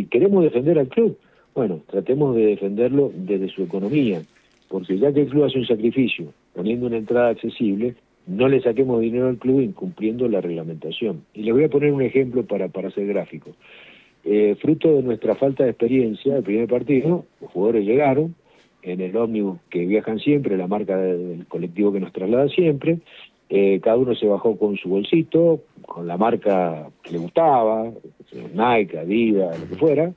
si queremos defender al club, bueno, tratemos de defenderlo desde su economía, porque ya que el club hace un sacrificio poniendo una entrada accesible, no le saquemos dinero al club incumpliendo la reglamentación. Y les voy a poner un ejemplo para ser gráfico. Fruto de nuestra falta de experiencia, el primer partido, los jugadores llegaron en el ómnibus que viajan siempre, la marca del colectivo que nos traslada siempre, cada uno se bajó con su bolsito, con la marca que le gustaba, Nike, Adidas, lo que fuera,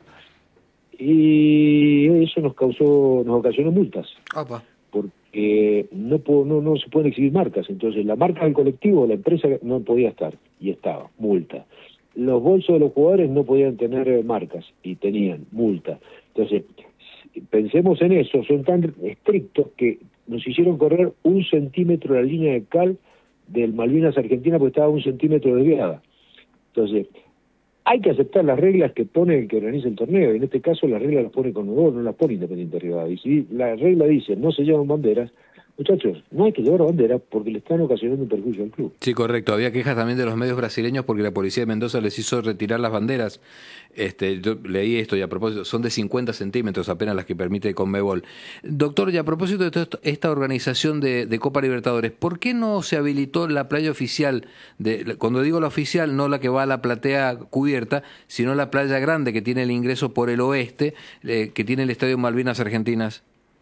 y eso nos ocasionó multas. Opa. Porque no se pueden exhibir marcas, entonces la marca del colectivo, la empresa no podía estar, y estaba, multa. Los bolsos de los jugadores no podían tener marcas, y tenían multa. Entonces, pensemos en eso, son tan estrictos que nos hicieron correr 1 centímetro la línea de cal del Malvinas Argentina porque estaba 1 centímetro desviada. Entonces, hay que aceptar las reglas que pone el que organiza el torneo, y en este caso las reglas las pone Conmebol, no las pone Independiente Rivadavia. Y si la regla dice no se llevan banderas, muchachos, no hay que llevar banderas porque le están ocasionando un perjuicio al club. Sí, correcto. Había quejas también de los medios brasileños porque la policía de Mendoza les hizo retirar las banderas. Yo leí esto y a propósito, son de 50 centímetros apenas las que permite Conmebol. Doctor, y a propósito de toda esta organización de Copa Libertadores, ¿por qué no se habilitó la playa oficial? Cuando digo la oficial, no la que va a la platea cubierta, sino la playa grande que tiene el ingreso por el oeste, que tiene el Estadio Malvinas Argentinas.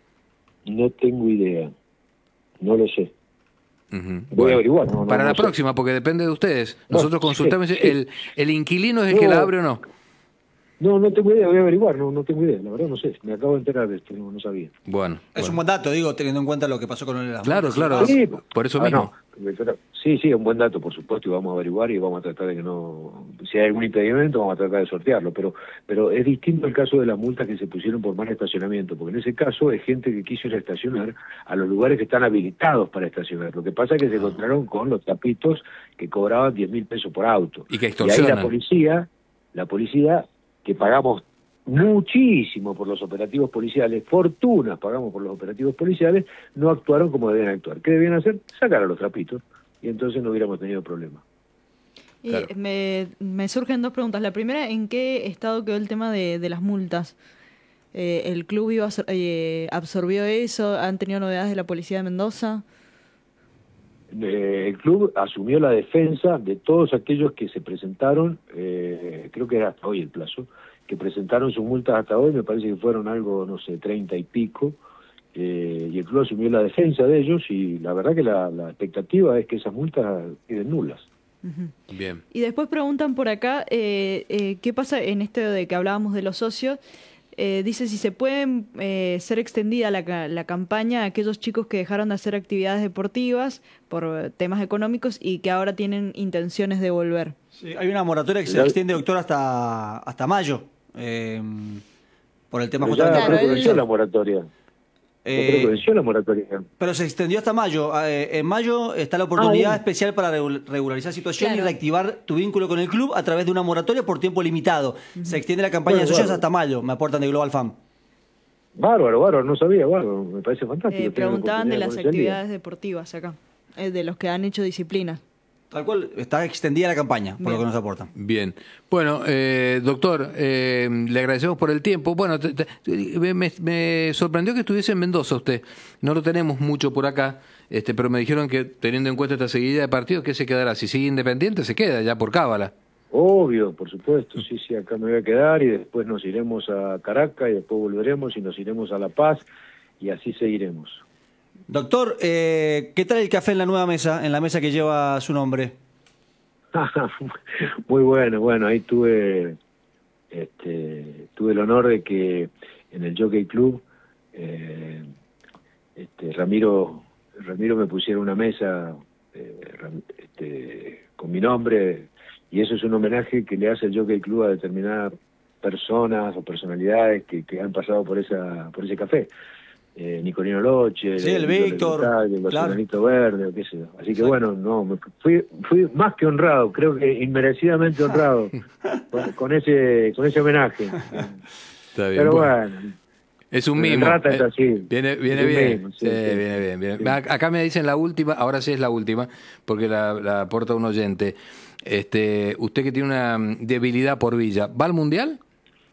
No tengo idea. No lo sé. Voy a averiguar. Para la próxima, porque depende de ustedes. Nosotros consultamos, ¿el inquilino es el que la abre o no? No tengo idea, voy a averiguar, no tengo idea, la verdad no sé, me acabo de enterar de esto, no sabía. Bueno. Es un buen dato, digo, teniendo en cuenta lo que pasó con el... Claro, sí, por eso mismo. Sí, un buen dato, por supuesto, y vamos a averiguar y vamos a tratar de que no... Si hay algún impedimento, vamos a tratar de sortearlo, pero es distinto el caso de las multas que se pusieron por mal estacionamiento, porque en ese caso es gente que quiso ir a estacionar a los lugares que están habilitados para estacionar. Lo que pasa es que se encontraron con los tapitos que cobraban 10.000 pesos por auto. Y que extorsionan. Y ahí la policía que pagamos muchísimo por los operativos policiales, fortunas pagamos por los operativos policiales, no actuaron como debían actuar. ¿Qué debían hacer? Sacar a los trapitos, y entonces no hubiéramos tenido problema. Y claro. Me surgen 2 preguntas. La primera, ¿en qué estado quedó el tema de las multas? ¿El club absorbió eso? ¿Han tenido novedades de la policía de Mendoza? El club asumió la defensa de todos aquellos que se presentaron, creo que era hasta hoy el plazo, que presentaron sus multas hasta hoy, me parece que fueron algo, no sé, 30 y pico, y el club asumió la defensa de ellos, y la verdad que la expectativa es que esas multas queden nulas. Uh-huh. Bien. Y después preguntan por acá, ¿qué pasa en esto de que hablábamos de los socios? Dice si se puede ser extendida la campaña a aquellos chicos que dejaron de hacer actividades deportivas por temas económicos y que ahora tienen intenciones de volver. Sí, hay una moratoria que se extiende, doctor, hasta mayo, por el tema justamente de la moratoria. Creo que venció la moratoria. Pero se extendió hasta mayo. En mayo está la oportunidad especial para regularizar situación y reactivar tu vínculo con el club a través de una moratoria por tiempo limitado. Se extiende la campaña de socios hasta mayo, me aportan de Global Fam. Bárbaro, no sabía, me parece fantástico. Preguntaban de las actividades deportivas acá, de los que han hecho disciplinas. Tal cual, está extendida la campaña, por lo que nos aportan. Bien. Bueno, doctor, le agradecemos por el tiempo. Bueno, me sorprendió que estuviese en Mendoza usted. No lo tenemos mucho por acá, pero me dijeron que, teniendo en cuenta esta seguidilla de partidos, ¿qué se quedará? Si sigue Independiente, se queda ya por cábala. Obvio, por supuesto, sí, acá me voy a quedar y después nos iremos a Caracas y después volveremos y nos iremos a La Paz y así seguiremos. Doctor, ¿qué tal el café en la nueva mesa, en la mesa que lleva su nombre? Muy bueno, ahí tuve el honor de que en el Jockey Club Ramiro me pusiera una mesa con mi nombre, y eso es un homenaje que le hace el Jockey Club a determinadas personas o personalidades que han pasado por ese café. Nicolino Loche, sí, el Víctor, los Granitos Verdes, qué sé yo. Así que bueno, fui más que honrado, creo que inmerecidamente honrado con ese homenaje. Está bien. Pero bueno. Es un mimo. Es así. Viene bien. Mimo, sí, viene bien. Sí. Acá me dicen la última, ahora sí es la última, porque la aporta un oyente. Usted que tiene una debilidad por Villa, ¿va al Mundial?